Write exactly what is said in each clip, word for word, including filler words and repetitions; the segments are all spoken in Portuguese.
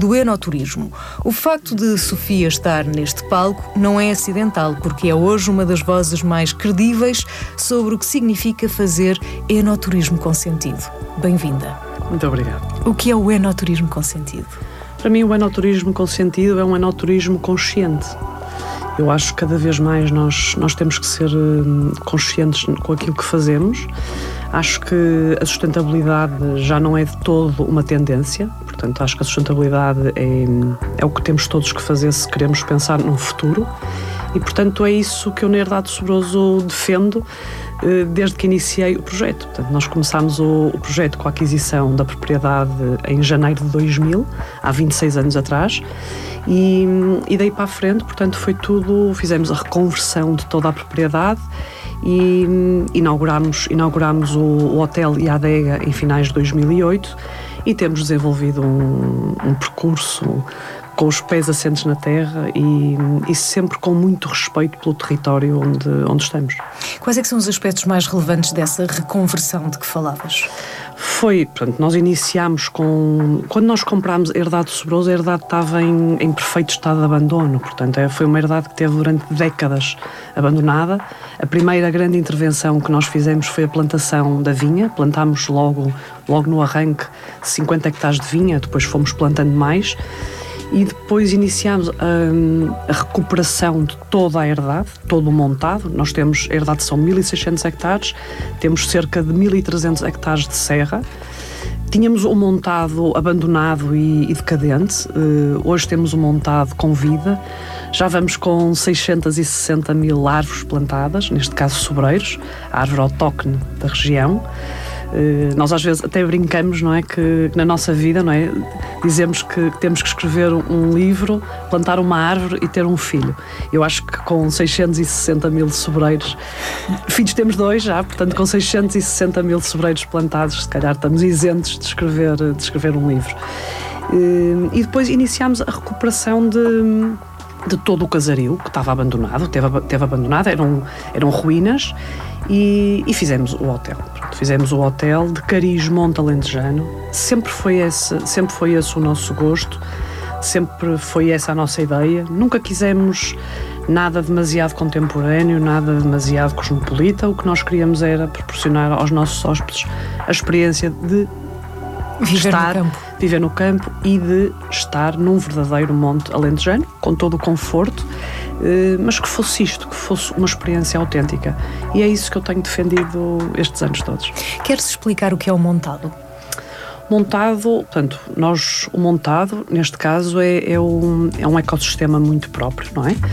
do enoturismo. O facto de Sofia estar neste palco não é acidental, porque é hoje uma das vozes mais credíveis sobre o que significa fazer enoturismo com sentido. Bem-vinda. Muito obrigado. O que é o enoturismo com sentido? Para mim, o enoturismo com sentido é um enoturismo consciente. Eu acho que cada vez mais nós, nós temos que ser conscientes com aquilo que fazemos. Acho que a sustentabilidade já não é de todo uma tendência, portanto acho que a sustentabilidade é, é o que temos todos que fazer se queremos pensar num futuro e portanto é isso que eu na Herdade do Sobroso defendo desde que iniciei o projeto. Portanto, nós começámos o, o projeto com a aquisição da propriedade em janeiro de dois mil, há vinte e seis anos atrás, e, e daí para a frente, portanto, foi tudo, fizemos a reconversão de toda a propriedade e inauguramos, inauguramos o, o hotel e a adega em finais de dois mil e oito e temos desenvolvido um, um percurso com os pés assentes na terra e, e sempre com muito respeito pelo território onde, onde estamos. Quais é que são os aspectos mais relevantes dessa reconversão de que falavas? Foi, portanto, nós iniciámos com... Quando nós comprámos a Herdade do Sobroso, a Herdade estava em, em perfeito estado de abandono, portanto, foi uma herdade que teve durante décadas abandonada. A primeira grande intervenção que nós fizemos foi a plantação da vinha, plantámos logo, logo no arranque cinquenta hectares de vinha, depois fomos plantando mais. E depois iniciámos a, a recuperação de toda a herdade, todo o montado. Nós temos, a herdade são mil e seiscentos hectares, temos cerca de mil e trezentos hectares de serra. Tínhamos o montado abandonado e, e decadente, uh, hoje temos o montado com vida. Já vamos com seiscentos e sessenta mil árvores plantadas, neste caso sobreiros, a árvore autóctone da região. Uh, nós às vezes até brincamos, não é, que, que na nossa vida, não é, dizemos que temos que escrever um livro, plantar uma árvore e ter um filho. Eu acho que com seiscentos e sessenta mil sobreiros, filhos temos dois já, portanto com seiscentos e sessenta mil sobreiros plantados, se calhar estamos isentos de escrever, de escrever um livro. Uh, e depois iniciámos a recuperação de... de todo o casario que estava abandonado, teve, teve abandonado, eram, eram ruínas e, e fizemos o hotel. Pronto, fizemos o hotel de cariz monte alentejano. Sempre foi, esse, sempre foi esse o nosso gosto, sempre foi essa a nossa ideia. Nunca quisemos nada demasiado contemporâneo, nada demasiado cosmopolita. O que nós queríamos era proporcionar aos nossos hóspedes a experiência de Viver estar, no campo. viver no campo e de estar num verdadeiro monte alentejano, com todo o conforto, mas que fosse isto, que fosse uma experiência autêntica. E é isso que eu tenho defendido estes anos todos. Queres explicar o que é o montado? Montado, portanto, nós, o montado, neste caso, é, é, um, é um ecossistema muito próprio, não é?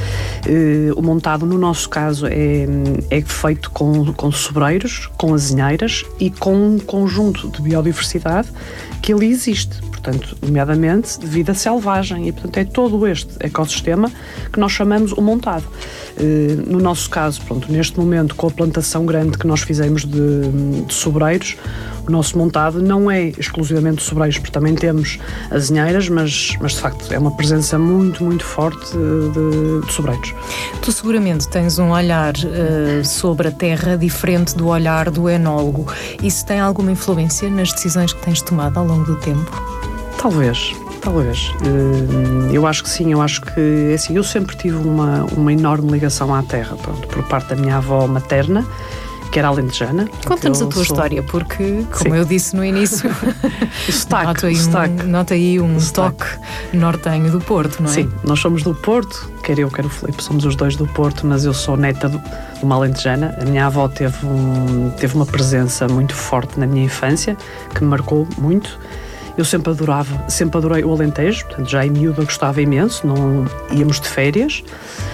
O montado, no nosso caso, é, é feito com, com sobreiros, com azinheiras e com um conjunto de biodiversidade que ali existe, portanto, nomeadamente de vida selvagem, e portanto é todo este ecossistema que nós chamamos o montado. No nosso caso, pronto, neste momento, com a plantação grande que nós fizemos de, de sobreiros, o nosso montado não é exclusivamente de sobreiros, porque também temos azinheiras, mas, mas de facto é uma presença muito, muito forte de, de sobreiros. Tu seguramente tens um olhar uh, sobre a terra diferente do olhar do enólogo. Isso tem alguma influência nas decisões que tens tomado ao longo do tempo? Talvez, talvez. Eu acho que sim, eu acho que, assim, eu sempre tive uma, uma enorme ligação à terra, pronto, por parte da minha avó materna, que era alentejana. Conta-nos a tua sou... história, porque, como Sim. eu disse no início, o sotaque, nota, aí o sotaque. Um, nota aí um o toque nortenho do Porto, não é? Sim, nós somos do Porto, quer eu, quer o Filipe, somos os dois do Porto, mas eu sou neta de uma alentejana. A minha avó teve, um, teve uma presença muito forte na minha infância, que me marcou muito. Eu sempre adorava, sempre adorei o Alentejo, portanto, já em miúda gostava imenso, não íamos de férias.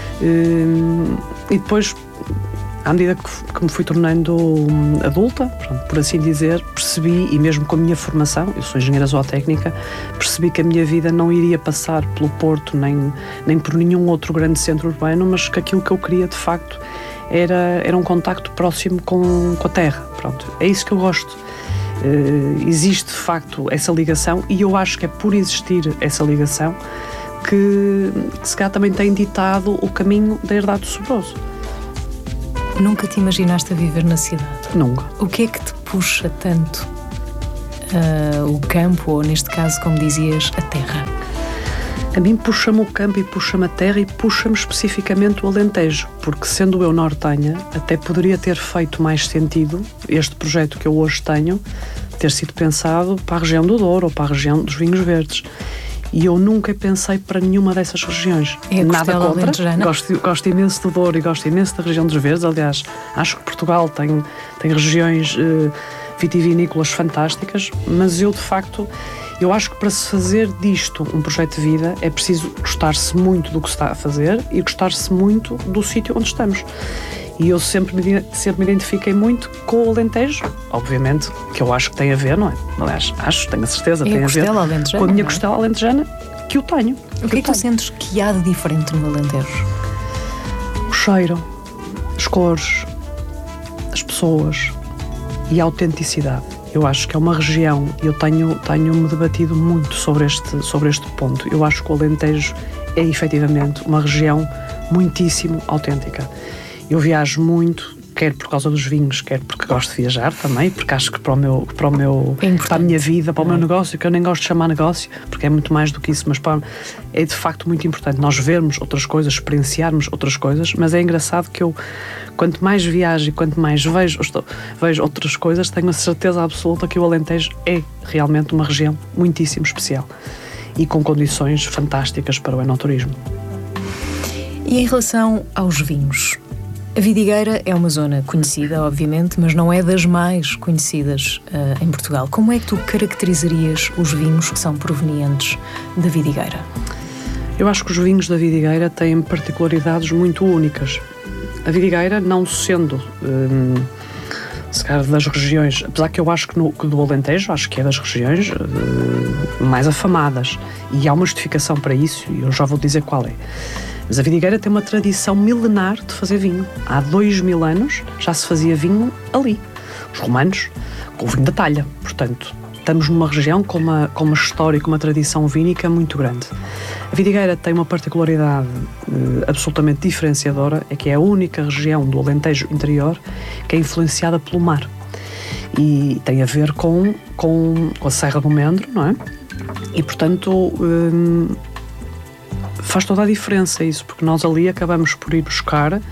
E depois, à medida que, que me fui tornando adulta, pronto, por assim dizer, percebi, e mesmo com a minha formação, eu sou engenheira zootécnica, percebi que a minha vida não iria passar pelo Porto, nem, nem por nenhum outro grande centro urbano, mas que aquilo que eu queria, de facto, era, era um contacto próximo com, com a terra. Pronto, é isso que eu gosto. Uh, existe, de facto, essa ligação, e eu acho que é por existir essa ligação que, que se calhar também tem ditado o caminho da Herdade do Sobroso. Nunca te imaginaste a viver na cidade? Nunca. O que é que te puxa tanto uh, o campo, ou neste caso, como dizias, a terra? A mim puxa-me o campo e puxa-me a terra e puxa-me especificamente o Alentejo, porque sendo eu nortenha, até poderia ter feito mais sentido este projeto que eu hoje tenho, ter sido pensado para a região do Douro ou para a região dos vinhos verdes. E eu nunca pensei para nenhuma dessas regiões. É Nada contra. Gosto, gosto imenso do Douro e gosto imenso da região dos verdes. Aliás, acho que Portugal tem, tem regiões eh, vitivinícolas fantásticas, mas eu, de facto, eu acho que para se fazer disto um projeto de vida é preciso gostar-se muito do que se está a fazer e gostar-se muito do sítio onde estamos. E eu sempre me, sempre me identifiquei muito com o Alentejo, obviamente, que eu acho que tem a ver, não é? Aliás, acho, tenho a certeza, é tem a, a ver alentejana, com a minha não é? costela alentejana, que eu tenho. O que, que é que tu sentes que há de diferente no Alentejo? O cheiro, as cores, as pessoas e a autenticidade. Eu acho que é uma região, e eu tenho, tenho-me debatido muito sobre este, sobre este ponto. Eu acho que o Alentejo é efetivamente uma região muitíssimo autêntica. Eu viajo muito, quer por causa dos vinhos, quer porque gosto de viajar também, porque acho que para, o meu, para, o meu, é para a minha vida, para o meu negócio, que eu nem gosto de chamar negócio, porque é muito mais do que isso, mas para, é de facto muito importante nós vermos outras coisas, experienciarmos outras coisas, mas é engraçado que eu, quanto mais viajo e quanto mais vejo, estou, vejo outras coisas, tenho a certeza absoluta que o Alentejo é realmente uma região muitíssimo especial e com condições fantásticas para o enoturismo. E em relação aos vinhos? A Vidigueira é uma zona conhecida, obviamente, mas não é das mais conhecidas uh, em Portugal. Como é que tu caracterizarias os vinhos que são provenientes da Vidigueira? Eu acho que os vinhos da Vidigueira têm particularidades muito únicas. A Vidigueira, não sendo um, se calhar das regiões, apesar que eu acho que, no, que do Alentejo, acho que é das regiões uh, mais afamadas, e há uma justificação para isso, e eu já vou dizer qual é. Mas a Vidigueira tem uma tradição milenar de fazer vinho. Há dois mil anos já se fazia vinho ali. Os romanos, com o vinho da talha. Portanto, estamos numa região com uma, com uma história e com uma tradição vínica muito grande. A Vidigueira tem uma particularidade eh, absolutamente diferenciadora, é que é a única região do Alentejo interior que é influenciada pelo mar. E tem a ver com, com, com a Serra do Mendro, não é? E, portanto... Eh, faz toda a diferença isso, porque nós ali acabamos por ir buscar uh,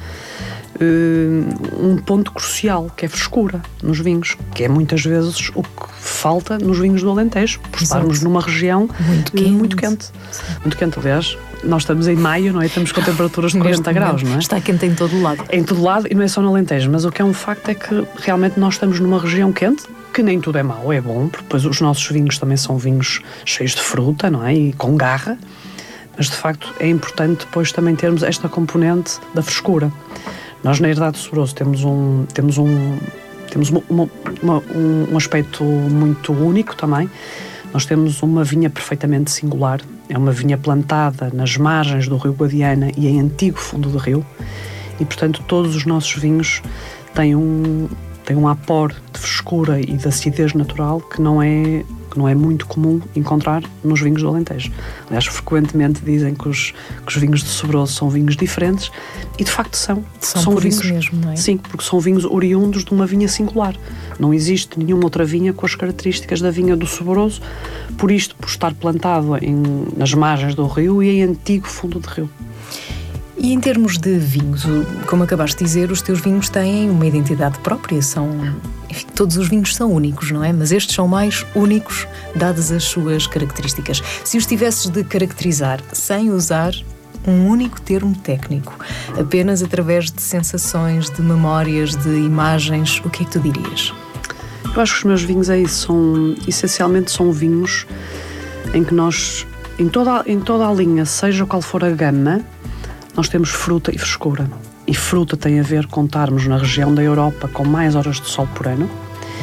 um ponto crucial, que é frescura nos vinhos, que é muitas vezes o que falta nos vinhos do Alentejo, por estarmos numa região muito quente. Muito quente. Muito quente, aliás, nós estamos em maio, não é? Estamos com temperaturas de quarenta graus, não é? Está quente em todo o lado. Em todo lado, e não é só no Alentejo, mas o que é um facto é que realmente nós estamos numa região quente, que nem tudo é mau, é bom, porque depois os nossos vinhos também são vinhos cheios de fruta, não é? E com garra. Mas, de facto, é importante depois também termos esta componente da frescura. Nós, na Herdade do Sobroso, temos um, temos um, temos uma, uma, uma, um, um aspecto muito único também. Nós temos uma vinha perfeitamente singular. É uma vinha plantada nas margens do Rio Guadiana e em antigo fundo do rio. E, portanto, todos os nossos vinhos têm um, têm um apor de frescura e de acidez natural que não é... não é muito comum encontrar nos vinhos do Alentejo. Aliás, frequentemente dizem que os, que os vinhos de Sobroso são vinhos diferentes, e de facto são. São, são por vinhos, isso mesmo, não é? Sim, porque são vinhos oriundos de uma vinha singular. Não existe nenhuma outra vinha com as características da vinha do Sobroso, por isto, por estar plantado em, nas margens do rio e em antigo fundo de rio. E em termos de vinhos, como acabaste de dizer, os teus vinhos têm uma identidade própria, são, enfim, todos os vinhos são únicos, não é? Mas estes são mais únicos, dadas as suas características. Se os tivesses de caracterizar sem usar um único termo técnico, apenas através de sensações, de memórias, de imagens, o que é que tu dirias? Eu acho que os meus vinhos é isso, são, essencialmente são vinhos em que nós, em toda, em toda a linha, seja qual for a gama, nós temos fruta e frescura. E fruta tem a ver com estarmos na região da Europa com mais horas de sol por ano,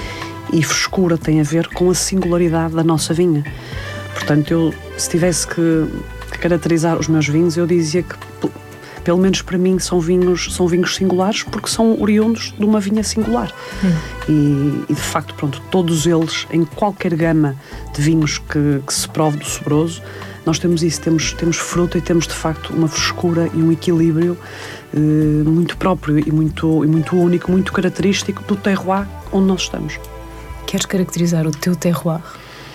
e frescura tem a ver com a singularidade da nossa vinha. Portanto, eu, se tivesse que, que caracterizar os meus vinhos, eu dizia que, pelo menos para mim, são vinhos, são vinhos singulares, porque são oriundos de uma vinha singular. Hum. E, e, de facto, pronto, todos eles, em qualquer gama de vinhos que, que se prove do Sobroso, nós temos isso, temos, temos fruta e temos de facto uma frescura e um equilíbrio eh, muito próprio e muito, e muito único, muito característico do terroir onde nós estamos. Queres caracterizar o teu terroir?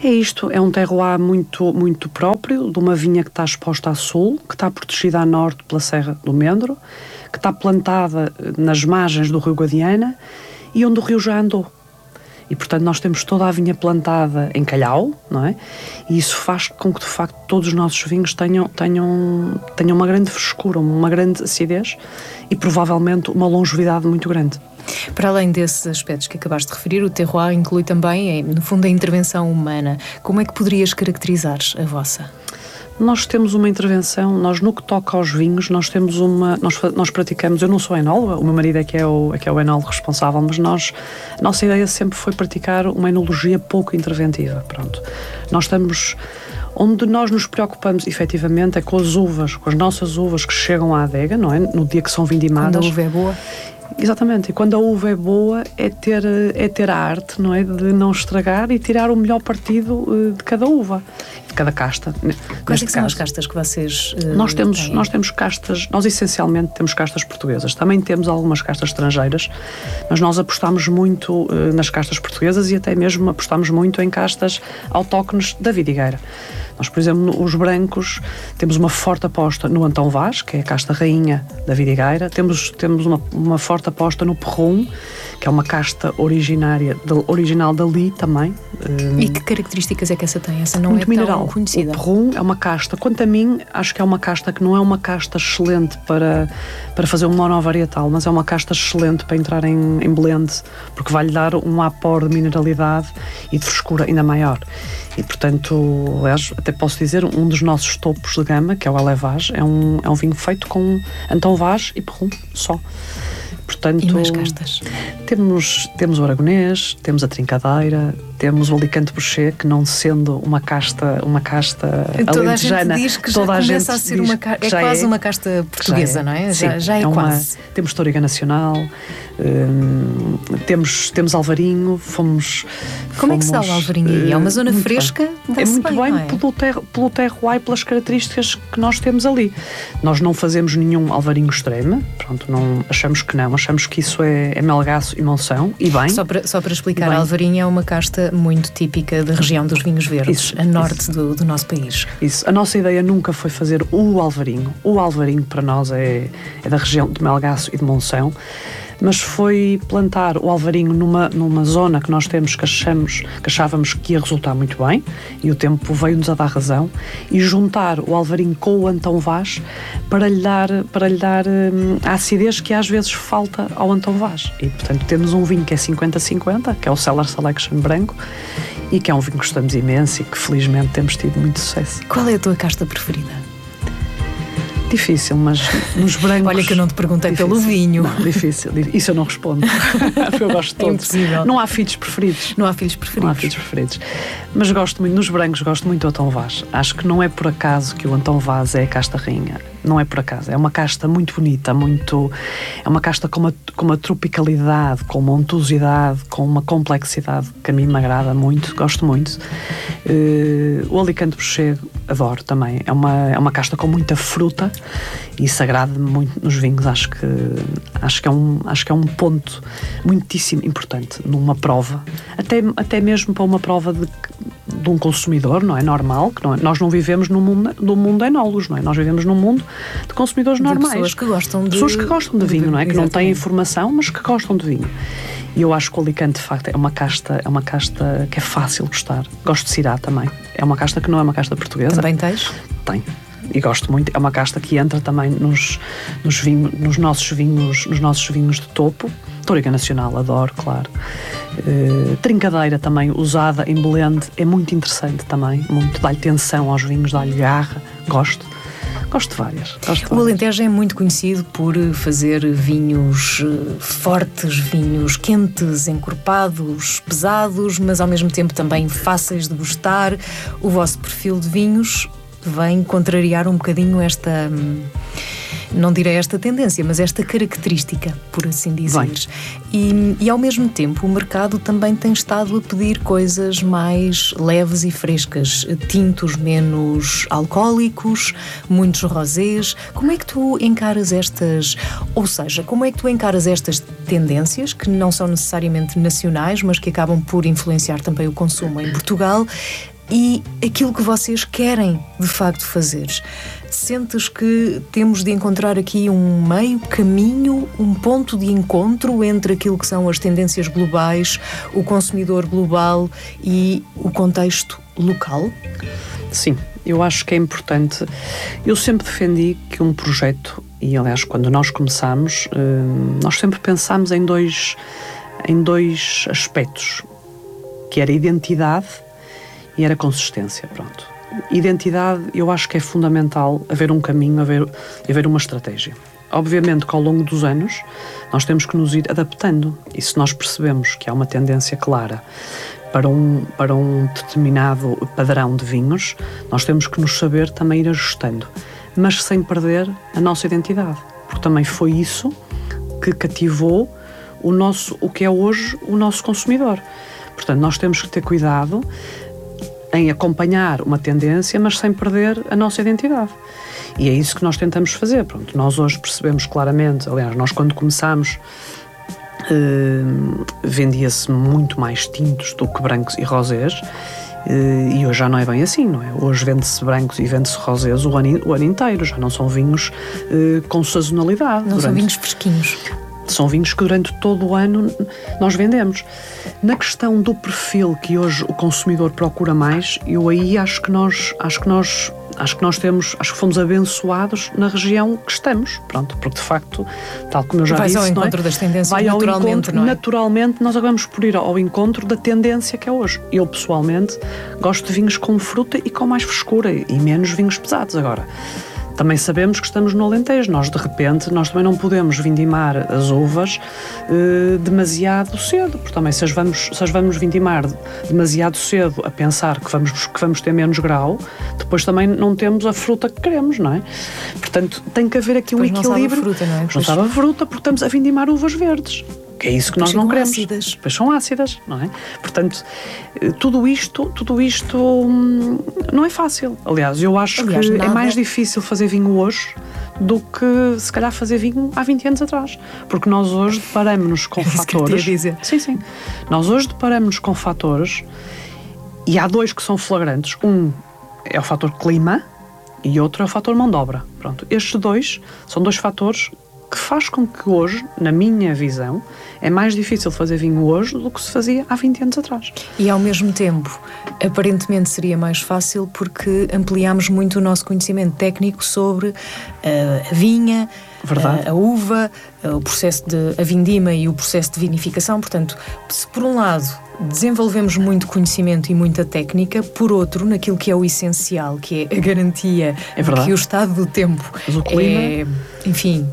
É isto, é um terroir muito, muito próprio, de uma vinha que está exposta a sul, que está protegida a norte pela Serra do Mendro, que está plantada nas margens do Rio Guadiana e onde o rio já andou. E, portanto, nós temos toda a vinha plantada em calhau, não é? E isso faz com que, de facto, todos os nossos vinhos tenham, tenham, tenham uma grande frescura, uma grande acidez e, provavelmente, uma longevidade muito grande. Para além desses aspectos que acabaste de referir, o terroir inclui também, no fundo, a intervenção humana. Como é que poderias caracterizar a vossa? Nós temos uma intervenção, nós no que toca aos vinhos, nós temos uma, nós, nós praticamos, eu não sou enóloga, o meu marido é que é o, é que é o enólogo responsável, mas nós, a nossa ideia sempre foi praticar uma enologia pouco interventiva, pronto. Nós estamos, onde nós nos preocupamos efetivamente é com as uvas, com as nossas uvas que chegam à adega, não é? No dia que são vindimadas. Quando a uva é boa. Exatamente, e quando a uva é boa é ter, é ter a arte, não é? De não estragar e tirar o melhor partido de cada uva, de cada casta. Quais é que são as castas que vocês uh, nós temos têm? Nós temos castas, nós essencialmente temos castas portuguesas, também temos algumas castas estrangeiras, mas nós apostamos muito uh, nas castas portuguesas e até mesmo apostamos muito em castas autóctones da vidigueira. Nós, por exemplo, os brancos, temos uma forte aposta no Antão Vaz, que é a casta rainha da vidigueira. Temos, temos uma, uma forte aposta no Perrum, que é uma casta originária, de, original dali também. E que características é que essa tem? Essa não muito é mineral. Tão conhecida. O Perrum é uma casta, quanto a mim, acho que é uma casta que não é uma casta excelente para, para fazer um monovarietal, mas é uma casta excelente para entrar em, em blend, porque vai-lhe dar um apor de mineralidade e de frescura ainda maior. E, portanto, aliás, até posso dizer, um dos nossos topos de gama, que é o Elevage, é um, é um vinho feito com Antão Vaz e Perrum só. Portanto, e mais castas? Temos, temos o Aragonês, temos a Trincadeira, temos o Alicante Boucher, que não sendo uma casta, uma casta toda alentejana, a gente diz que toda já a começa gente a ser uma, é quase é, uma casta portuguesa, é, não é? Sim, já, já é, é quase. Uma, temos Toriga Nacional, hum, temos, temos Alvarinho, fomos... Como fomos, é que se dá o Alvarinho aí? É uma zona fresca? É muito bem, bem é? pelo, ter, pelo terroir e pelas características que nós temos ali. Nós não fazemos nenhum Alvarinho extremo, pronto, não, achamos que não, achamos que isso é, é Melgaço e Monção, e bem. Só para, só para explicar, a Alvarinho é uma casta muito típica da região dos vinhos verdes, isso, a norte do, do nosso país. Isso, a nossa ideia nunca foi fazer o Alvarinho. O Alvarinho para nós é, é da região de Melgaço e de Monção, mas foi plantar o Alvarinho numa, numa zona que nós temos que, achamos, que achávamos que ia resultar muito bem, e o tempo veio-nos a dar razão, e juntar o Alvarinho com o Antão Vaz para lhe dar, para lhe dar hum, a acidez que às vezes falta ao Antão Vaz. E, portanto, temos um vinho que é cinquenta a cinquenta, que é o Cellar Selection branco, e que é um vinho que gostamos imenso e que felizmente temos tido muito sucesso. Qual é a tua casta preferida? Difícil, mas nos brancos... Olha que eu não te perguntei difícil. Pelo vinho. Não, difícil, isso eu não respondo. Porque eu gosto de todos. É impossível. Não há filhos preferidos. Não há filhos preferidos. Não há filhos preferidos. Mas gosto muito, nos brancos gosto muito do Antão Vaz. Acho que não é por acaso que o Antão Vaz é a casta rainha. Não é por acaso. É uma casta muito bonita, muito... É uma casta com uma, com uma tropicalidade, com uma untuosidade, com uma complexidade que a mim me agrada muito, gosto muito. Uh, o Alicante Boucher adoro também. É uma, é uma casta com muita fruta e isso agrada-me muito nos vinhos. Acho que, acho que, é, um, acho que é um ponto muitíssimo importante numa prova. Até, até mesmo para uma prova de, de um consumidor, não é normal, que não é, nós não vivemos num mundo, num mundo de enólogos, não é? Nós vivemos num mundo de consumidores de normais. Pessoas que gostam de... Pessoas que gostam de vinho, não é? Que não têm informação, mas que gostam de vinho. E eu acho que o Alicante, de facto, é uma casta, é uma casta que é fácil de gostar. Gosto de Syrah também. É uma casta que não é uma casta portuguesa. Também tens? Tem. E gosto muito. É uma casta que entra também nos, nos, vinho, nos, nossos, vinhos, nos nossos vinhos de topo. Toriga Nacional, adoro, claro. Uh, trincadeira também, usada em blend, é muito interessante também. Muito, dá-lhe tensão aos vinhos, dá-lhe garra. Gosto. Gosto de várias. Gosto de o Alentejo é muito conhecido por fazer vinhos fortes, vinhos quentes, encorpados, pesados, mas ao mesmo tempo também fáceis de gostar. O vosso perfil de vinhos vem contrariar um bocadinho esta... não direi esta tendência, mas esta característica, por assim dizer. E, e ao mesmo tempo o mercado também tem estado a pedir coisas mais leves e frescas, tintos menos alcoólicos, muitos rosés. Como é que tu encaras estas, ou seja, como é que tu encaras estas tendências que não são necessariamente nacionais, mas que acabam por influenciar também o consumo em Portugal, e aquilo que vocês querem de facto fazer. Sentes que temos de encontrar aqui um meio caminho, um ponto de encontro entre aquilo que são as tendências globais, o consumidor global e o contexto local? Sim, eu acho que é importante. Eu sempre defendi que um projeto, e aliás quando nós começámos, nós sempre pensámos em dois, em dois aspectos, que era identidade e era consistência, pronto. Identidade, eu acho que é fundamental haver um caminho, haver, haver uma estratégia. Obviamente que ao longo dos anos nós temos que nos ir adaptando, e se nós percebemos que há uma tendência clara para um, para um determinado padrão de vinhos, nós temos que nos saber também ir ajustando, mas sem perder a nossa identidade, porque também foi isso que cativou o, nosso, o que é hoje o nosso consumidor. Portanto, nós temos que ter cuidado em acompanhar uma tendência, mas sem perder a nossa identidade. E é isso que nós tentamos fazer. Pronto, nós hoje percebemos claramente, aliás, nós quando começámos, eh, vendia-se muito mais tintos do que brancos e rosés, eh, e hoje já não é bem assim, não é? Hoje vende-se brancos e vende-se rosés o ano, o ano inteiro, já não são vinhos eh, com sazonalidade. Não durante... são vinhos fresquinhos. São vinhos que durante todo o ano nós vendemos. Na questão do perfil que hoje o consumidor procura mais, eu aí acho que nós, acho que nós, acho que nós temos, acho que fomos abençoados na região que estamos, pronto, porque de facto, tal como eu já Vais disse, ao encontro não é? das tendências Vai naturalmente, ao encontro, não é? Naturalmente nós acabamos por ir ao encontro da tendência que é hoje. Eu pessoalmente gosto de vinhos com fruta e com mais frescura e menos vinhos pesados. Agora, também sabemos que estamos no Alentejo. Nós, de repente, nós também não podemos vindimar as uvas eh, demasiado cedo, porque também se as, vamos, se as vamos vindimar demasiado cedo a pensar que vamos, que vamos ter menos grau, depois também não temos a fruta que queremos, não é? Portanto, tem que haver aqui um depois equilíbrio. Não sabe a fruta, não é? Não sabe a fruta, porque estamos a vindimar uvas verdes. Que é isso que nós não queremos. Ácidas. Depois são ácidas, não é? Portanto, tudo isto, tudo isto hum, não é fácil. Aliás, eu acho Aliás, que nada... é mais difícil fazer vinho hoje do que, se calhar, fazer vinho há vinte anos atrás. Porque nós hoje deparamos-nos com é isso fatores... que eu te ia dizer. Sim, sim. Nós hoje deparamos-nos com fatores, e há dois que são flagrantes. Um é o fator clima e outro é o fator mão de obra. Pronto. Estes dois são dois fatores que faz com que hoje, na minha visão, é mais difícil fazer vinho hoje do que se fazia há vinte anos atrás. E ao mesmo tempo, aparentemente seria mais fácil porque ampliámos muito o nosso conhecimento técnico sobre uh, a vinha, uh, a uva, uh, o processo de a vindima e o processo de vinificação. Portanto, se por um lado desenvolvemos muito conhecimento e muita técnica, por outro, naquilo que é o essencial, que é a garantia é de que o estado do tempo Mas o clima... é, enfim...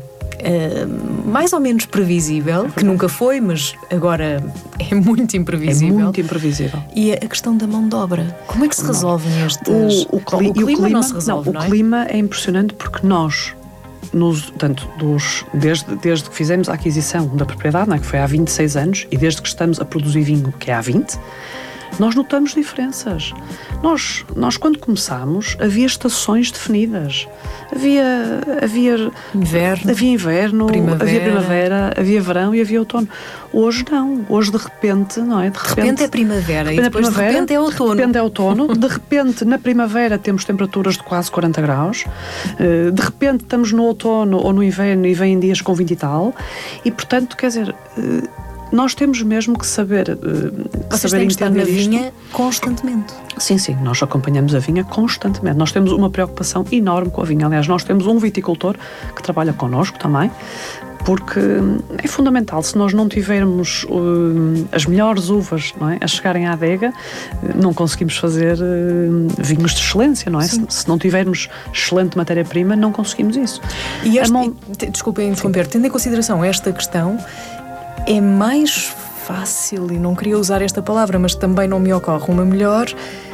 Uh, mais ou menos previsível, é que nunca foi, mas agora é muito imprevisível. É muito imprevisível. E a questão da mão de obra, como é que se resolvem estes... O, o, cli- o, clima, o clima não se resolve, não, não o é? clima é impressionante porque nós, nos, tanto dos, desde, desde que fizemos a aquisição da propriedade, não é, que foi há vinte e seis anos, e desde que estamos a produzir vinho, que é há vinte, nós notamos diferenças. Nós, nós quando começámos, havia estações definidas. Havia, havia inverno, havia inverno, primavera. havia primavera, havia verão e havia outono. Hoje não. Hoje de repente, não é? De repente, de repente é primavera de e depois de repente é outono. De repente é outono. De repente, na primavera temos temperaturas de quase quarenta graus. De repente estamos no outono ou no inverno e vêm dias com vinte e tal. E portanto, quer dizer... Nós temos mesmo que saber uh, Vocês saber têm que estar na isto. vinha constantemente. Sim, sim, nós acompanhamos a vinha constantemente. Nós temos uma preocupação enorme com a vinha. Aliás, nós temos um viticultor que trabalha connosco também, porque é fundamental. Se nós não tivermos uh, as melhores uvas, não é, a chegarem à adega, não conseguimos fazer uh, vinhos de excelência, não é? Se, se não tivermos excelente matéria-prima, não conseguimos isso. E este, mão... desculpem interromper, tendo em consideração esta questão, é mais fácil, e não queria usar esta palavra, mas também não me ocorre uma melhor,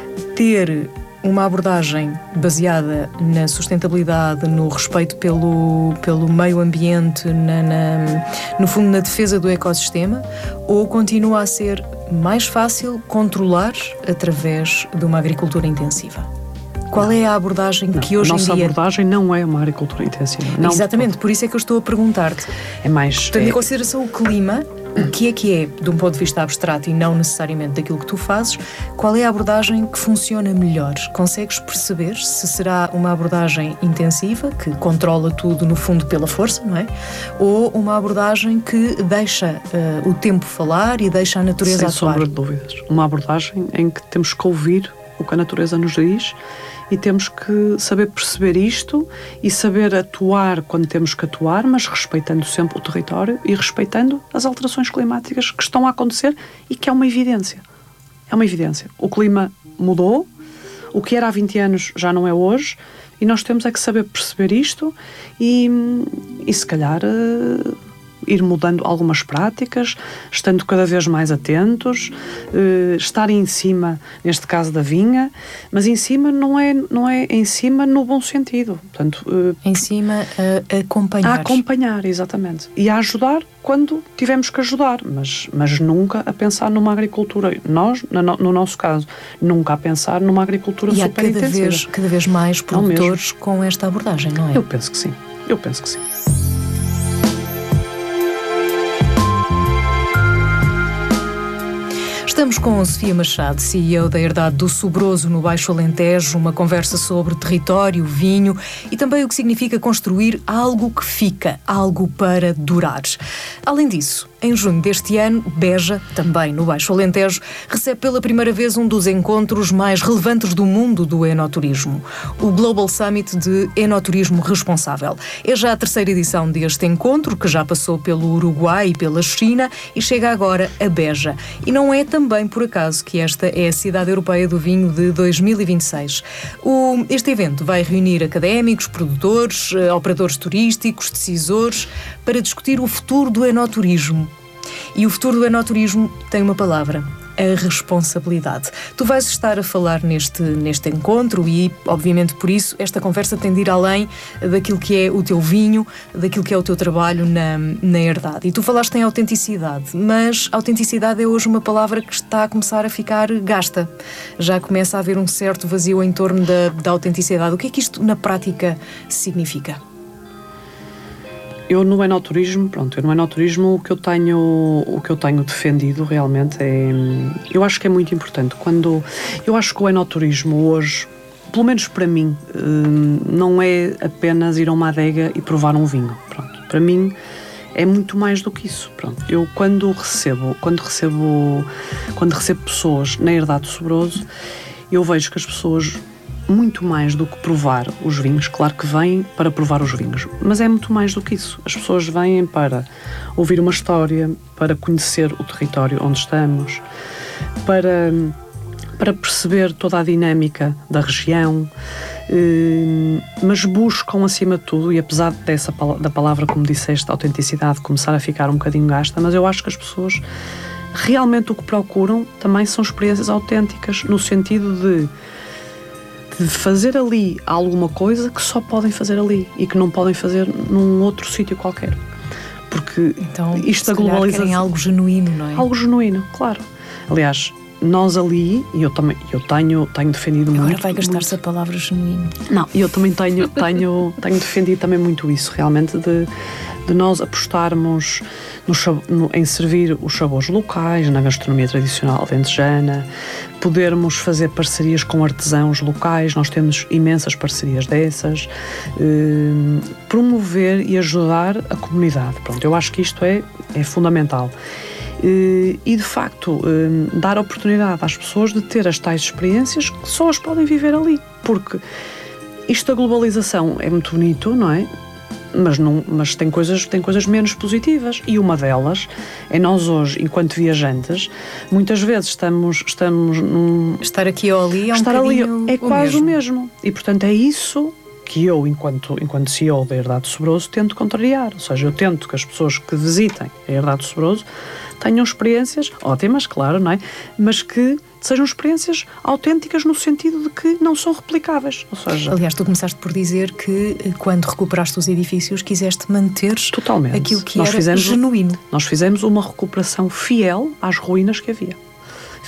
ter uma abordagem baseada na sustentabilidade, no respeito pelo, pelo meio ambiente, na, na, no fundo na defesa do ecossistema, ou continua a ser mais fácil controlar através de uma agricultura intensiva? Qual é a abordagem não, que hoje em dia... A nossa abordagem não é uma agricultura intensiva. Não, exatamente, por isso é que eu estou a perguntar-te. É mais... Tendo é... em consideração o clima, o que é que é, de um ponto de vista abstrato e não necessariamente daquilo que tu fazes, qual é a abordagem que funciona melhor? Consegues perceber se será uma abordagem intensiva, que controla tudo no fundo pela força, não é? Ou uma abordagem que deixa uh, o tempo falar e deixa a natureza atuar? Sem sombra de dúvidas. Uma abordagem em que temos que ouvir o que a natureza nos diz e temos que saber perceber isto e saber atuar quando temos que atuar, mas respeitando sempre o território e respeitando as alterações climáticas que estão a acontecer e que é uma evidência. É uma evidência. O clima mudou, o que era há vinte anos já não é hoje, e nós temos é que saber perceber isto e, e se calhar, uh, ir mudando algumas práticas, estando cada vez mais atentos, uh, estar em cima, neste caso da vinha, mas em cima não é, não é em cima no bom sentido. Portanto, uh, em cima a acompanhar. A acompanhar, exatamente. E a ajudar quando tivemos que ajudar, mas, mas nunca a pensar numa agricultura, nós, no, no nosso caso, nunca a pensar numa agricultura super intensiva. E há cada vez, cada vez mais produtores com esta abordagem, não é? Eu penso que sim. Eu penso que sim. Estamos com Sofia Machado, C E O da Herdade do Sobroso no Baixo Alentejo, uma conversa sobre território, vinho e também o que significa construir algo que fica, algo para durar. Além disso, em junho deste ano, Beja, também no Baixo Alentejo, recebe pela primeira vez um dos encontros mais relevantes do mundo do enoturismo, o Global Summit de Enoturismo Responsável. É já a terceira edição deste encontro, que já passou pelo Uruguai e pela China e chega agora a Beja. E não é também por acaso que esta é a Cidade Europeia do Vinho de dois mil e vinte e seis. O, este evento vai reunir académicos, produtores, operadores turísticos, decisores, para discutir o futuro do enoturismo. E o futuro do enoturismo tem uma palavra: a responsabilidade. Tu vais estar a falar neste, neste encontro e, obviamente, por isso, esta conversa tem de ir além daquilo que é o teu vinho, daquilo que é o teu trabalho na, na herdade. E tu falaste em autenticidade, mas autenticidade é hoje uma palavra que está a começar a ficar gasta. Já começa a haver um certo vazio em torno da, da autenticidade. O que é que isto, na prática, significa? Eu no enoturismo, pronto, eu no enoturismo o que eu tenho, o que eu tenho defendido realmente é, eu acho que é muito importante quando, eu acho que o enoturismo hoje, pelo menos para mim, não é apenas ir a uma adega e provar um vinho, pronto, para mim é muito mais do que isso, pronto. Eu quando recebo, quando recebo, quando recebo pessoas na Herdade do Sobroso, eu vejo que as pessoas, muito mais do que provar os vinhos, claro que vêm para provar os vinhos, mas é muito mais do que isso. As pessoas vêm para ouvir uma história, para conhecer o território onde estamos, para, para perceber toda a dinâmica da região, mas buscam acima de tudo, e apesar dessa, da palavra, como disseste, autenticidade, começar a ficar um bocadinho gasta, mas eu acho que as pessoas realmente o que procuram também são experiências autênticas, no sentido de de fazer ali alguma coisa que só podem fazer ali e que não podem fazer num outro sítio qualquer. Porque então, isto da globalização... querem algo genuíno, não é? Algo genuíno, claro. Aliás, nós ali, e eu também eu tenho, tenho defendido Agora muito... Agora vai gastar-se muito... a palavra genuíno. Não, eu também tenho, tenho, tenho defendido também muito isso, realmente, de, de nós apostarmos no, no, em servir os sabores locais, na gastronomia tradicional alentejana, podermos fazer parcerias com artesãos locais, nós temos imensas parcerias dessas, eh, promover e ajudar a comunidade. Pronto, eu acho que isto é, é fundamental. E, de facto, dar oportunidade às pessoas de ter as tais experiências que só as podem viver ali. Porque isto da globalização é muito bonito, não é? Mas, não, mas tem, coisas, tem coisas menos positivas. E uma delas é nós hoje, enquanto viajantes, muitas vezes estamos... estamos num... Estar aqui ou ali é um Estar ali é quase o mesmo. o mesmo. E, portanto, é isso que eu, enquanto, enquanto C E O da Herdade do Sobroso, tento contrariar. Ou seja, eu tento que as pessoas que visitem a Herdade do Sobroso tenham experiências ótimas, claro, não é? Mas que sejam experiências autênticas no sentido de que não são replicáveis. Ou seja, aliás, tu começaste por dizer que quando recuperaste os edifícios quiseste manter totalmente aquilo que nós era fizemos, genuíno. Nós fizemos uma recuperação fiel às ruínas que havia. Fiel.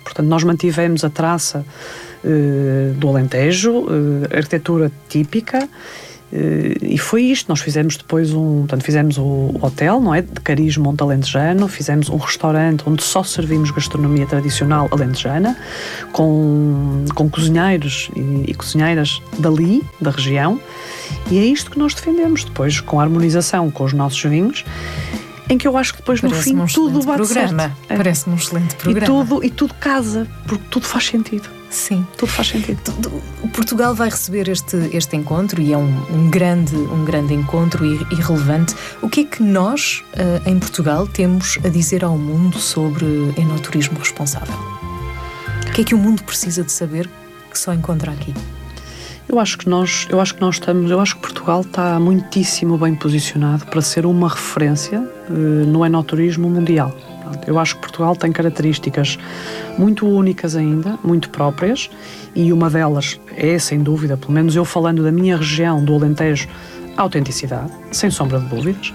Portanto, nós mantivemos a traça uh, do Alentejo, uh, arquitetura típica, e foi isto. Nós fizemos depois um, portanto, fizemos o hotel, não é, de cariz monte alentejano, fizemos um restaurante onde só servimos gastronomia tradicional alentejana, com, com cozinheiros e, e cozinheiras dali, da região, e é isto que nós defendemos, depois com a harmonização com os nossos vinhos, em que eu acho que depois Parece-me no fim um tudo bate programa. certo. É. Parece-me um excelente programa. E tudo, e tudo casa, porque tudo faz sentido. Sim. Tudo faz sentido. Portugal vai receber este, este encontro e é um, um, grande, um grande encontro e, e relevante. O que é que nós, uh, em Portugal, temos a dizer ao mundo sobre enoturismo responsável? O que é que o mundo precisa de saber que só encontra aqui? Eu acho que nós, eu acho que nós estamos, eu acho que Portugal está muitíssimo bem posicionado para ser uma referência uh, no enoturismo mundial. Eu acho que Portugal tem características muito únicas ainda, muito próprias, e uma delas é, sem dúvida, pelo menos eu falando da minha região, do Alentejo, a autenticidade, sem sombra de dúvidas.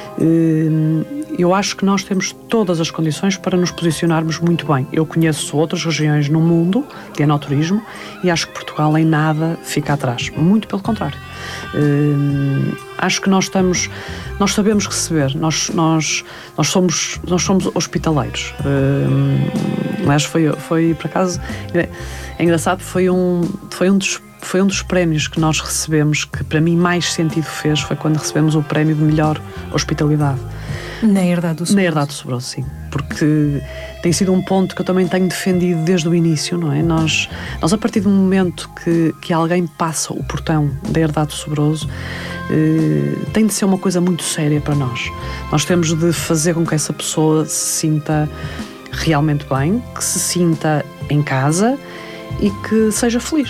Eu acho que nós temos todas as condições para nos posicionarmos muito bem. Eu conheço outras regiões no mundo de enoturismo e acho que Portugal em nada fica atrás. Muito pelo contrário. Uh, acho que nós estamos, nós sabemos receber, nós, nós, nós, somos, nós somos hospitaleiros. Uh, aliás, foi, foi por acaso, é, é engraçado, foi um, foi um dos Foi um dos prémios que nós recebemos que para mim mais sentido fez, foi quando recebemos o prémio de melhor hospitalidade. Na Herdade do Sobroso. Na Herdade do Sobroso, sim. Porque tem sido um ponto que eu também tenho defendido desde o início, não é? Nós, nós a partir do momento que, que alguém passa o portão da Herdade do Sobroso, eh, tem de ser uma coisa muito séria para nós. Nós temos de fazer com que essa pessoa se sinta realmente bem, que se sinta em casa e que seja feliz.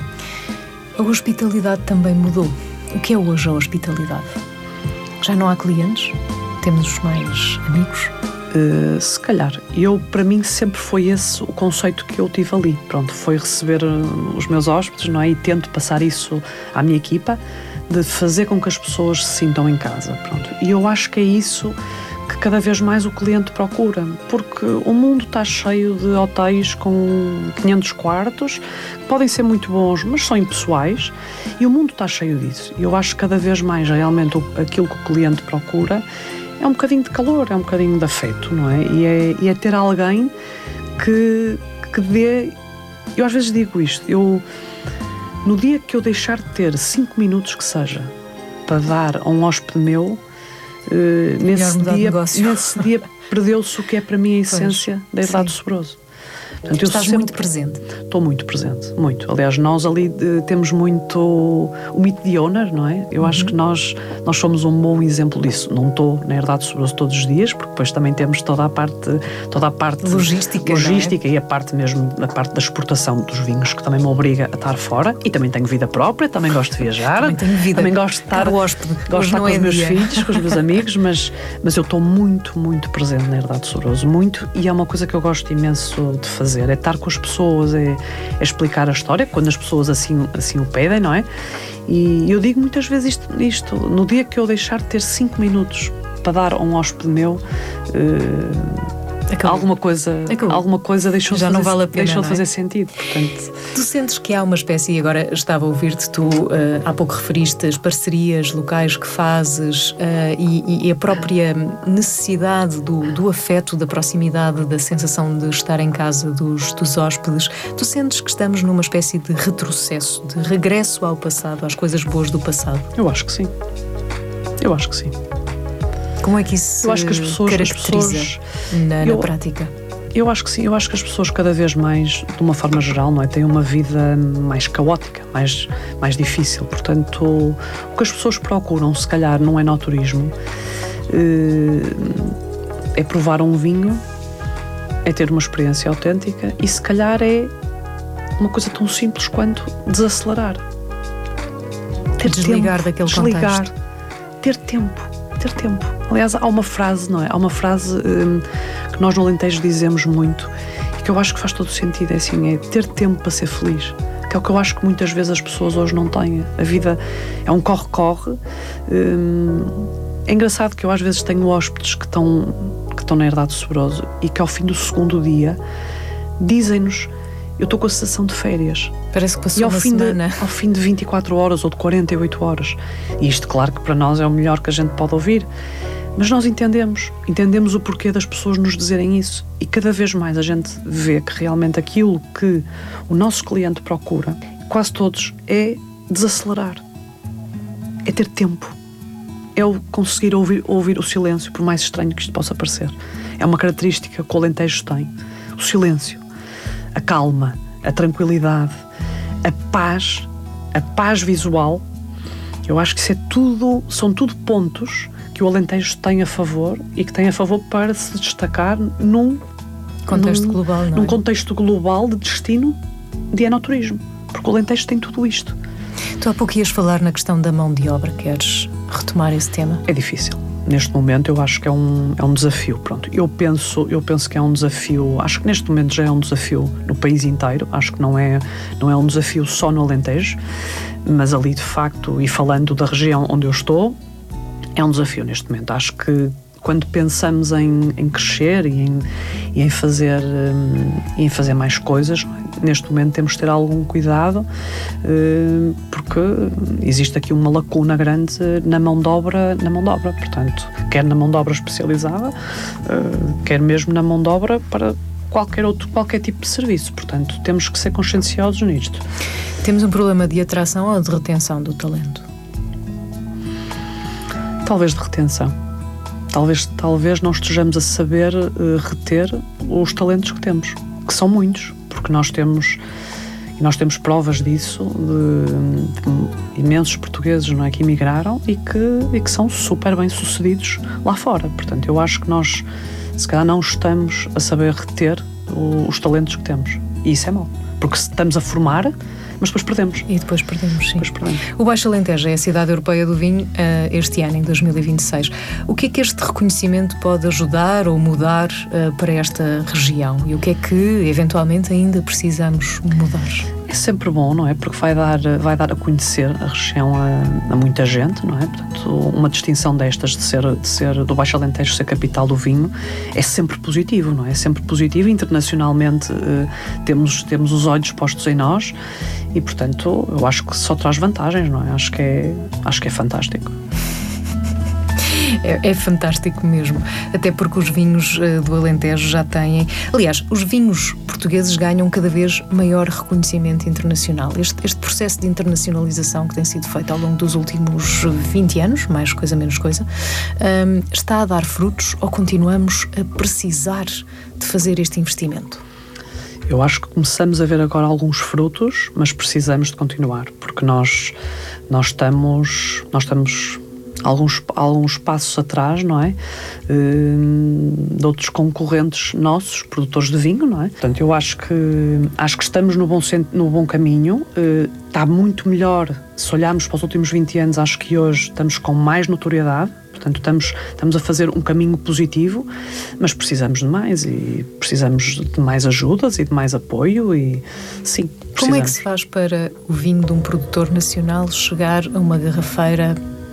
A hospitalidade também mudou. O que é hoje a hospitalidade? Já não há clientes? Temos mais amigos? Uh, se calhar. Eu, para mim, sempre foi esse o conceito que eu tive ali. Pronto, foi receber os meus hóspedes, não é? E tento passar isso à minha equipa, de fazer com que as pessoas se sintam em casa. Pronto. E eu acho que é isso que cada vez mais o cliente procura, porque o mundo está cheio de hotéis com quinhentos quartos, que podem ser muito bons, mas são impessoais, e o mundo está cheio disso. E eu acho que cada vez mais realmente aquilo que o cliente procura é um bocadinho de calor, é um bocadinho de afeto, não é? E é, e é ter alguém que, que dê... Eu às vezes digo isto, eu, no dia que eu deixar de ter cinco minutos que seja para dar a um hóspede meu, Uh, nesse, dia, nesse dia perdeu-se o que é para mim a essência pois, da Herdade do Sobroso. Portanto, eu estás sempre, muito presente. Estou muito presente, muito. Aliás, nós ali de, temos muito o mito de owner, não é? Eu uhum. acho que nós, nós somos um bom exemplo disso. Não estou na Herdade do Sobroso todos os dias, porque depois também temos toda a parte, toda a parte logística, logística é? E a parte mesmo, a parte da exportação dos vinhos, que também me obriga a estar fora. E também tenho vida própria, também gosto de viajar. também tenho vida. Também gosto de estar, hóspede, gosto de estar com é os meus dia. filhos, com os meus amigos, mas, mas eu estou muito, muito presente na Herdade do Sobroso. Muito, e é uma coisa que eu gosto imenso de fazer, é estar com as pessoas, é, é explicar a história, quando as pessoas assim, assim o pedem, não é? E eu digo muitas vezes isto, isto no dia que eu deixar de ter cinco minutos para dar a um hóspede meu, uh, alguma coisa, alguma coisa deixou, Já de, não fazer, vale a pena, deixou de não é? fazer sentido. Portanto, tu sentes que há uma espécie, e agora estava a ouvir-te, tu uh, há pouco referiste as parcerias locais que fazes uh, e, e a própria necessidade do, do afeto, da proximidade, da sensação de estar em casa dos, dos hóspedes. Tu sentes que estamos numa espécie de retrocesso, de regresso ao passado, às coisas boas do passado? Eu acho que sim. Eu acho que sim. Como é que isso eu acho que as pessoas, caracteriza as pessoas, na, eu, na prática? Eu acho que sim, eu acho que as pessoas cada vez mais, de uma forma geral, não é, têm uma vida mais caótica, mais, mais difícil. Portanto, o que as pessoas procuram, se calhar, num enoturismo, é provar um vinho, é ter uma experiência autêntica e, se calhar, é uma coisa tão simples quanto desacelerar. Ter Desligar tempo, daquele desligar, contexto. Ter tempo. Ter tempo. Aliás, há uma frase, não é? Há uma frase hum, que nós no Alentejo dizemos muito e que eu acho que faz todo o sentido, é assim, é ter tempo para ser feliz, que é o que eu acho que muitas vezes as pessoas hoje não têm. A vida é um corre-corre. Hum, é engraçado que eu às vezes tenho hóspedes que estão, que estão na Herdade do Sobroso e que ao fim do segundo dia dizem-nos, eu estou com a sensação de férias. Parece que passou e ao uma fim semana. De, ao fim de vinte e quatro horas ou de quarenta e oito horas. E isto, claro que para nós é o melhor que a gente pode ouvir. Mas nós entendemos, entendemos o porquê das pessoas nos dizerem isso. E cada vez mais a gente vê que realmente aquilo que o nosso cliente procura, quase todos, é desacelerar. É ter tempo. É o conseguir ouvir, ouvir o silêncio, por mais estranho que isto possa parecer. É uma característica que o Alentejo tem. O silêncio, a calma, a tranquilidade, a paz, a paz visual. Eu acho que isso é tudo, são tudo pontos que o Alentejo tem a favor e que tem a favor para se destacar num contexto num, global, não é? num contexto global de destino de enoturismo, porque o Alentejo tem tudo isto. Tu há pouco ias falar na questão da mão de obra, queres retomar esse tema? É difícil. Neste momento eu acho que é um, é um desafio, pronto. Eu penso, eu penso que é um desafio, acho que neste momento já é um desafio no país inteiro, acho que não é, não é um desafio só no Alentejo, mas ali de facto, e falando da região onde eu estou, é um desafio neste momento. Acho que quando pensamos em, em crescer e em, e em, fazer, um, e em fazer mais coisas, neste momento temos de ter algum cuidado, uh, porque existe aqui uma lacuna grande na mão de obra, na mão de obra, portanto, quer na mão de obra especializada, uh, quer mesmo na mão de obra para qualquer outro, qualquer tipo de serviço. Portanto, temos que ser conscienciosos nisto. Temos um problema de atração ou de retenção do talento? Talvez de retenção. Talvez, talvez não estejamos a saber uh, reter os talentos que temos, que são muitos, porque nós temos, e nós temos provas disso, de, de imensos portugueses, não é, que emigraram e que, e que são super bem sucedidos lá fora. Portanto, eu acho que nós, se calhar, não estamos a saber reter o, os talentos que temos. E isso é mau, porque estamos a formar, mas depois perdemos. E depois perdemos, sim. Depois perdemos. O Baixo Alentejo é a cidade europeia do vinho uh, este ano, em dois mil e vinte e seis. O que é que este reconhecimento pode ajudar ou mudar uh, para esta região? E o que é que, eventualmente, ainda precisamos mudar? É sempre bom, não é? Porque vai dar, vai dar a conhecer a região a, a muita gente, não é? Portanto, uma distinção destas de ser, de ser do Baixo Alentejo ser capital do vinho é sempre positivo, não é? É sempre positivo. Internacionalmente eh, temos, temos os olhos postos em nós e, portanto, eu acho que só traz vantagens, não é? Acho que é, acho que é fantástico. É, é fantástico mesmo, até porque os vinhos uh, do Alentejo já têm... Aliás, os vinhos portugueses ganham cada vez maior reconhecimento internacional. Este, este processo de internacionalização que tem sido feito ao longo dos últimos vinte anos, mais coisa, menos coisa, um, está a dar frutos ou continuamos a precisar de fazer este investimento? Eu acho que começamos a ver agora alguns frutos, mas precisamos de continuar, porque nós, nós estamos... Nós estamos Alguns, alguns passos atrás, não é? Uh, de outros concorrentes nossos, produtores de vinho, não é? Portanto, eu acho que, acho que estamos no bom, no bom caminho. Uh, está muito melhor, se olharmos para os últimos vinte anos, acho que hoje estamos com mais notoriedade. Portanto, estamos, estamos a fazer um caminho positivo, mas precisamos de mais e precisamos de mais ajudas e de mais apoio e, sim, precisamos. Como é que se faz para o vinho de um produtor nacional chegar a uma garrafeira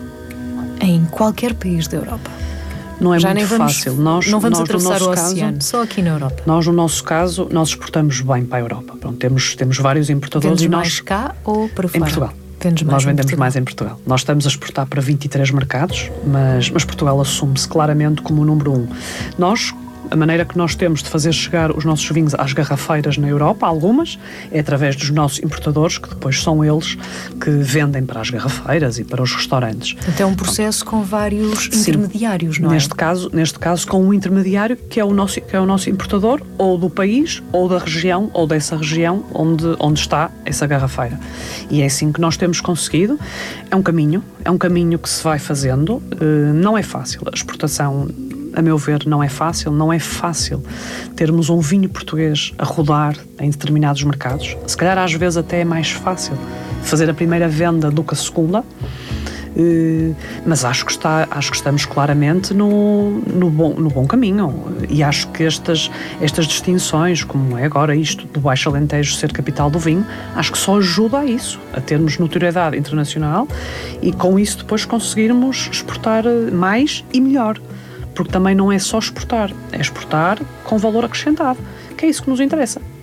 em qualquer país da Europa? Não é Já muito nem vamos, fácil. Nós, não vamos nós, atravessar no o nosso oceano, caso, só aqui na Europa. Nós, no nosso caso, nós exportamos bem para a Europa. Pronto, temos, temos vários importadores. Vendes e nós, mais cá ou para fora? Em Portugal. Vendes mais nós vendemos Portugal. mais em Portugal. Nós estamos a exportar para vinte e três mercados, mas, mas Portugal assume-se claramente como o número um. Nós, a maneira que nós temos de fazer chegar os nossos vinhos às garrafeiras na Europa, algumas, é através dos nossos importadores, que depois são eles que vendem para as garrafeiras e para os restaurantes. Então é um processo com vários Sim. intermediários, não neste é? Caso, neste caso, com um intermediário que é, o nosso, que é o nosso importador, ou do país, ou da região, ou dessa região onde, onde está essa garrafeira. E é assim que nós temos conseguido. É um caminho, é um caminho que se vai fazendo. Não é fácil. A exportação, a meu ver, não é fácil. Não é fácil termos um vinho português a rodar em determinados mercados. Se calhar às vezes até é mais fácil fazer a primeira venda do que a segunda. Uh, mas acho que, está, acho que estamos claramente no, no, bom, no bom caminho e acho que estas, estas distinções, como é agora isto do Baixo Alentejo ser capital do vinho, acho que só ajuda a isso, a termos notoriedade internacional e com isso depois conseguirmos exportar mais e melhor, porque também não é só exportar, é exportar com valor acrescentado, que é isso que nos interessa.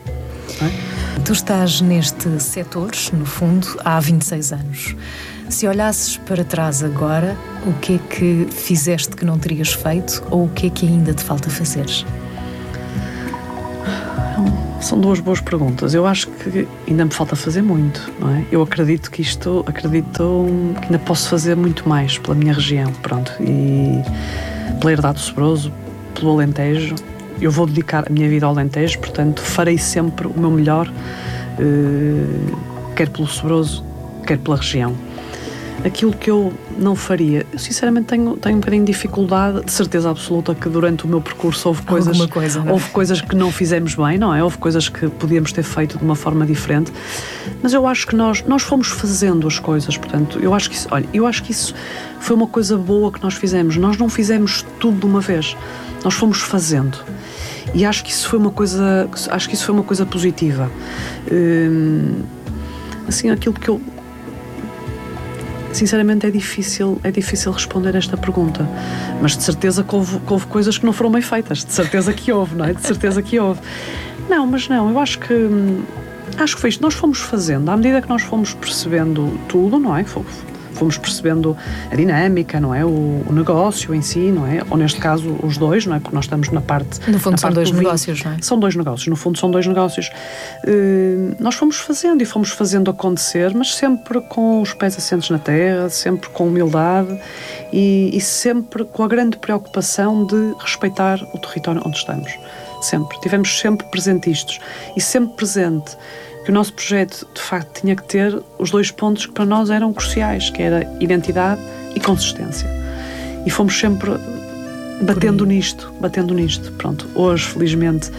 não é? Tu estás neste setor, no fundo, há vinte e seis anos. Se olhasses para trás agora, o que é que fizeste que não terias feito ou o que é que ainda te falta fazer? São duas boas perguntas. Eu acho que ainda me falta fazer muito, não é? Eu acredito que isto, acredito que ainda posso fazer muito mais pela minha região, pronto, e pela Herdade do Sobroso, pelo Alentejo. Eu vou dedicar a minha vida ao Alentejo, portanto, farei sempre o meu melhor, eh, quer pelo Sobroso, quer pela região. Aquilo que eu não faria, eu sinceramente tenho, tenho um bocadinho de dificuldade, de certeza absoluta que durante o meu percurso houve coisas, coisa, houve coisas que não fizemos bem, não é? Houve coisas que podíamos ter feito de uma forma diferente, mas eu acho que nós, nós fomos fazendo as coisas, portanto, eu acho que isso, olha, eu acho que isso foi uma coisa boa que nós fizemos. Nós não fizemos tudo de uma vez, nós fomos fazendo. E acho que isso foi uma coisa, acho que isso foi uma coisa positiva. Hum, assim, aquilo que eu sinceramente é difícil, é difícil responder esta pergunta, mas de certeza que houve, que houve coisas que não foram bem feitas, de certeza que houve, não é? De certeza que houve. Não, mas não, eu acho que acho que foi isto, nós fomos fazendo, à medida que nós fomos percebendo tudo, não é? Fomos percebendo a dinâmica, não é? O, o negócio em si, não é? Ou neste caso os dois, não é? Porque nós estamos na parte... No fundo são parte dois do vinho. negócios, não é? São dois negócios, no fundo são dois negócios. Uh, nós fomos fazendo e fomos fazendo acontecer, mas sempre com os pés assentos na terra, sempre com humildade e, e sempre com a grande preocupação de respeitar o território onde estamos. Sempre. Tivemos sempre presente isto e sempre presente que o nosso projeto, de facto, tinha que ter os dois pontos que para nós eram cruciais, que era identidade e consistência. E fomos sempre batendo nisto, batendo nisto. Pronto, hoje, felizmente,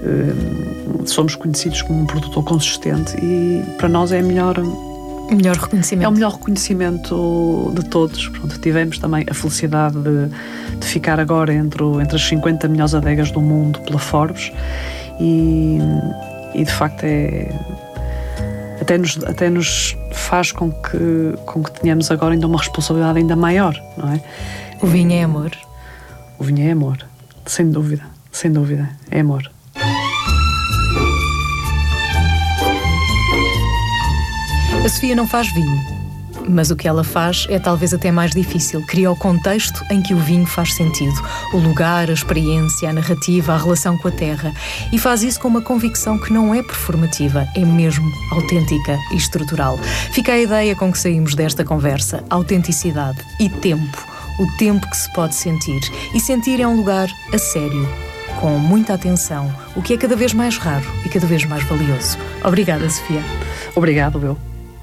somos conhecidos como um produtor consistente e para nós é a melhor... Melhor reconhecimento. É o melhor reconhecimento de todos. Pronto, tivemos também a felicidade de, de ficar agora entre, o, entre as cinquenta melhores adegas do mundo pela Forbes e... E de facto é, até, nos, até nos faz com que, com que tenhamos agora ainda uma responsabilidade ainda maior, não é? O vinho é amor. O vinho é amor, sem dúvida, sem dúvida, é amor. A Sofia não faz vinho, mas o que ela faz é talvez até mais difícil. Cria o contexto em que o vinho faz sentido. O lugar, a experiência, a narrativa, a relação com a terra. E faz isso com uma convicção que não é performativa, é mesmo autêntica e estrutural. Fica a ideia com que saímos desta conversa. Autenticidade e tempo. O tempo que se pode sentir. E sentir é um lugar a sério, com muita atenção, o que é cada vez mais raro e cada vez mais valioso. Obrigada, Sofia. Obrigado, eu.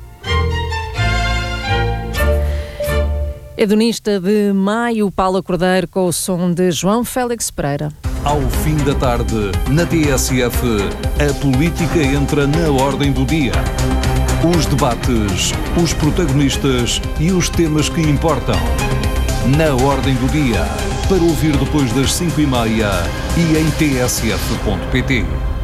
Hedonista de Maio, Paula Cordeiro, com o som de João Félix Pereira. Ao fim da tarde, na T S F, a política entra na ordem do dia. Os debates, os protagonistas e os temas que importam. Na ordem do dia, para ouvir depois das cinco e meia e em t s f ponto p t.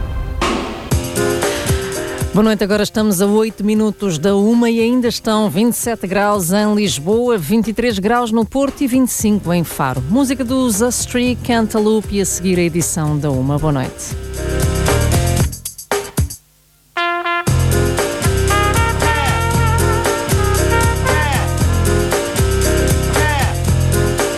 Boa noite, agora estamos a oito minutos da uma e ainda estão vinte e sete graus em Lisboa, vinte e três graus no Porto e vinte e cinco em Faro. Música dos Astrid Cantaloupe e a seguir a edição da uma. Boa noite.